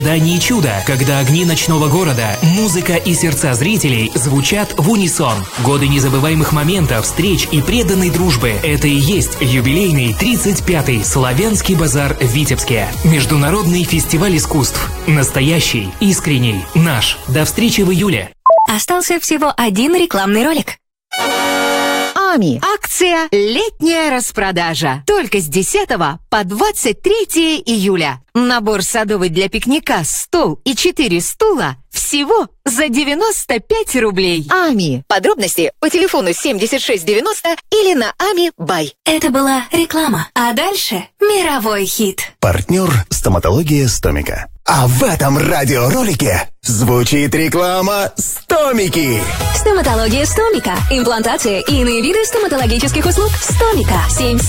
Ожидание чуда, когда огни ночного города, музыка и сердца зрителей звучат в унисон. Годы незабываемых моментов, встреч и преданной дружбы. Это и есть юбилейный 35-й Славянский базар в Витебске. Международный фестиваль искусств. Настоящий, искренний, наш. До встречи в июле. Остался всего один рекламный ролик. АМИ. Акция «Летняя распродажа». Только с 10 по 23 июля. Набор садовый для пикника, стол и 4 стула всего за 95 рублей. АМИ. Подробности по телефону 7690 или на АМИ Бай. Это была реклама. А дальше мировой хит. Партнер «Стоматология Стомика». А в этом радиоролике звучит реклама «Стомики». Стоматология Стомика. Имплантация и иные виды стоматологических услуг. Стомика. 77